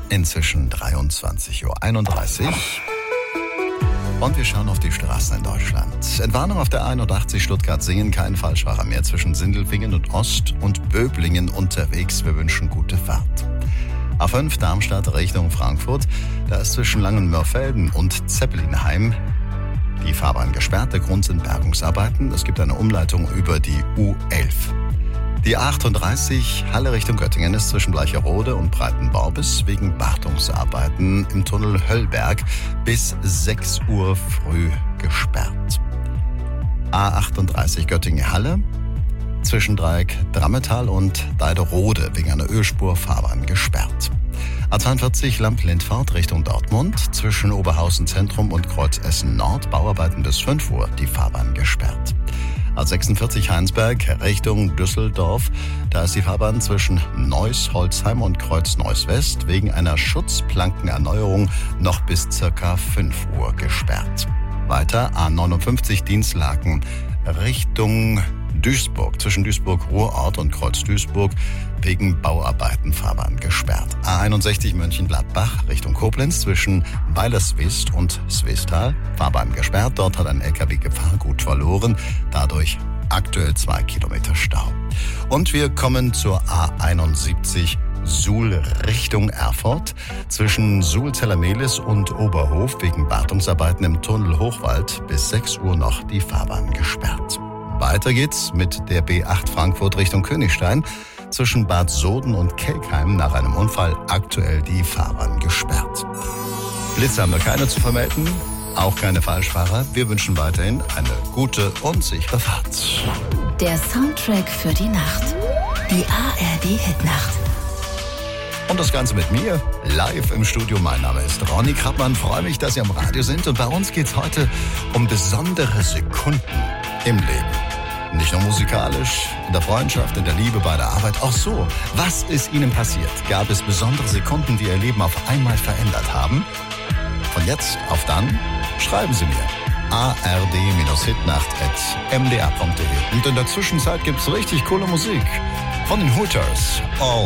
Inzwischen 23:31 Uhr. Und wir schauen auf die Straßen in Deutschland. Entwarnung auf der 81 Stuttgart-Singen, kein Falschfahrer mehr zwischen Sindelfingen und Ost und Böblingen unterwegs. Wir wünschen gute Fahrt. A5 Darmstadt Richtung Frankfurt. Da ist zwischen Langenmörfelden und Zeppelinheim die Fahrbahn gesperrt. Der Grund sind Bergungsarbeiten. Es gibt eine Umleitung über die U11. Die A38 Halle Richtung Göttingen ist zwischen Bleicherode und Breitenbaubis wegen Wartungsarbeiten im Tunnel Höllberg bis 6 Uhr früh gesperrt. A38 Göttingen-Halle zwischen Dreieck Drammetal und Deiderode wegen einer Ölspur Fahrbahn gesperrt. A42 Lamp-Lindfahrt Richtung Dortmund zwischen Oberhausen Zentrum und Kreuz Essen Nord Bauarbeiten bis 5 Uhr die Fahrbahn gesperrt. A46 Heinsberg Richtung Düsseldorf, da ist die Fahrbahn zwischen Neuss-Holzheim und Kreuz-Neuss-West wegen einer Schutzplankenerneuerung noch bis ca. 5 Uhr gesperrt. Weiter A59 Dienstlaken Richtung Duisburg, zwischen Duisburg-Ruhrort und Kreuz-Duisburg wegen Bauarbeiten Fahrbahn gesperrt. A61 Mönchengladbach Richtung Koblenz zwischen Weilerswist und Swisttal, Fahrbahn gesperrt. Dort hat ein LKW Gefahrgut verloren, dadurch aktuell 2 Kilometer Stau. Und wir kommen zur A71 Suhl Richtung Erfurt. Zwischen Suhl-Zellermehlis und Oberhof wegen Wartungsarbeiten im Tunnel Hochwald bis 6 Uhr noch die Fahrbahn gesperrt. Weiter geht's mit der B8 Frankfurt Richtung Königstein. Zwischen Bad Soden und Kelkheim nach einem Unfall aktuell die Fahrbahn gesperrt. Blitze haben wir keine zu vermelden, auch keine Falschfahrer. Wir wünschen weiterhin eine gute und sichere Fahrt. Der Soundtrack für die Nacht. Die ARD-Hitnacht. Und das Ganze mit mir, live im Studio. Mein Name ist Ronny Krappmann. Freue mich, dass Sie am Radio sind. Und bei uns geht's heute um besondere Sekunden im Leben. Nicht nur musikalisch, in der Freundschaft, in der Liebe, bei der Arbeit, auch so. Was ist Ihnen passiert? Gab es besondere Sekunden, die Ihr Leben auf einmal verändert haben? Von jetzt auf dann schreiben Sie mir ard-hitnacht@mdr.de. Und in der Zwischenzeit gibt's richtig coole Musik von den Hooters. All